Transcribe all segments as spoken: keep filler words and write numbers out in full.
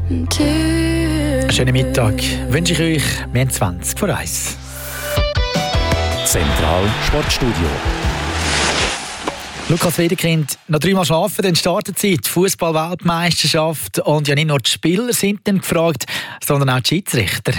Schönen Mittag wünsche ich euch. Wir haben zwanzig vor eins. Zentral Sportstudio. Lukas Wedekind, noch dreimal schlafen, dann startet sie die Fußball-Weltmeisterschaft. Und ja, nicht nur die Spieler sind dann gefragt, sondern auch die Schiedsrichter.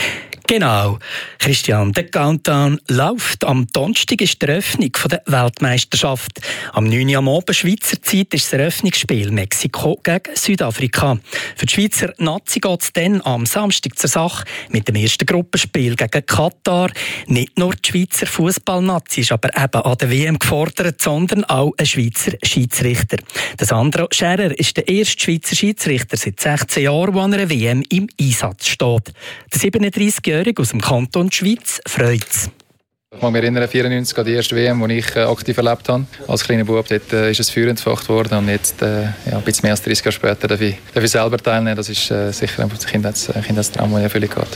Genau. Christian, der Countdown läuft. Am Donnerstag ist die Eröffnung der Weltmeisterschaft. Am neun Uhr am Abend Schweizer Zeit ist das Eröffnungsspiel Mexiko gegen Südafrika. Für die Schweizer Nazi geht es dann am Samstag zur Sache mit dem ersten Gruppenspiel gegen Katar. Nicht nur die Schweizer Fußball-Nazi ist aber eben an der W M gefordert, sondern auch ein Schweizer Schiedsrichter. Der Sandro Scherer ist der erste Schweizer Schiedsrichter seit sechzehn Jahren, der an einer W M im Einsatz steht. Der siebenunddreißigjährige aus dem Kanton Schweiz freut es. Ich kann mich erinnern, neunzehnhundertvierundneunzig an die erste W M, die ich äh, aktiv erlebt habe. Als kleiner Bub dort, äh, ist es Feuer entfacht worden und jetzt, äh, ja, ein bisschen mehr als dreißig Jahre später, darf ich, darf ich selber teilnehmen. Das ist äh, sicher ein Kindheits, äh, Kindheitstraum, der in Erfüllung geht.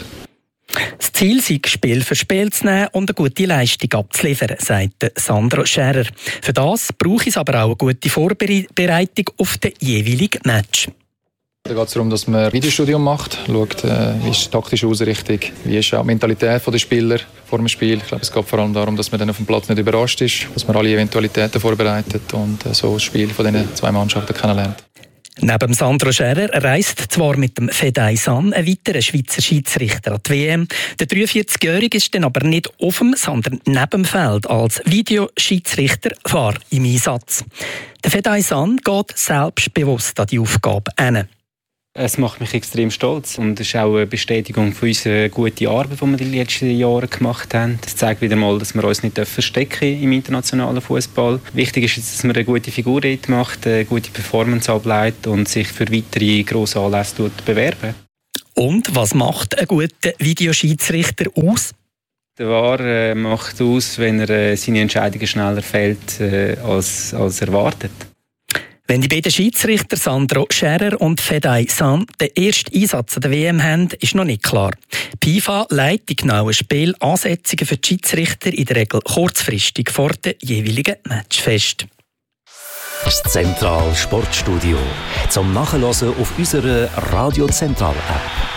Das Ziel sei, Spiel für Spiel zu nehmen und eine gute Leistung abzuliefern, sagt Sandro Scherer. Für das brauche es aber auch eine gute Vorbereitung auf den jeweiligen Match. Da geht es darum, dass man ein Videostudium macht, schaut, äh, wie ist die taktische Ausrichtung, wie ist auch die Mentalität der Spieler vor dem Spiel. Ich glaube, es geht vor allem darum, dass man dann auf dem Platz nicht überrascht ist, dass man alle Eventualitäten vorbereitet und äh, so das Spiel von diesen zwei Mannschaften kennenlernt. Neben Sandro Scherer reist zwar mit dem Fedai San ein weiterer Schweizer Schiedsrichter an die W M. Der dreiundvierzigjährige ist dann aber nicht auf dem, sondern neben dem Feld als Videoschiedsrichter war im Einsatz. Der Fedai San geht selbstbewusst an die Aufgabe hin. Es macht mich extrem stolz und es ist auch eine Bestätigung für unsere gute Arbeit, die wir die letzten Jahre gemacht haben. Das zeigt wieder mal, dass wir uns nicht verstecken im internationalen Fußball. Wichtig ist jetzt, dass man eine gute Figur macht, eine gute Performance ableitet und sich für weitere grosse Anlässe bewerben. Und was macht ein guter Videoschiedsrichter aus? Der V A R äh, macht aus, wenn er äh, seine Entscheidungen schneller fällt äh, als, als erwartet. Wenn die beiden Schiedsrichter Sandro Scherer und Fedai San den ersten Einsatz an der W M haben, ist noch nicht klar. Die FIFA leitet die genauen Spielansetzungen für die Schiedsrichter in der Regel kurzfristig vor dem jeweiligen Match fest. Das Zentral Sportstudio zum Nachhören auf unserer Radio Zentral App.